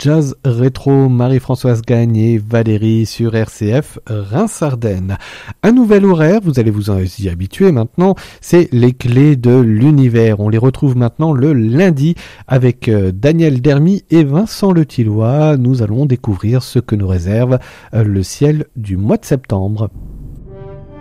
Jazz rétro, Marie-Françoise Gagne et Valérie sur RCF Reims-Ardennes. Un nouvel horaire, vous allez vous y habituer maintenant, c'est les clés de l'univers. On les retrouve maintenant le lundi avec Daniel Dermy et Vincent Letillois. Nous allons découvrir ce que nous réserve le ciel du mois de septembre.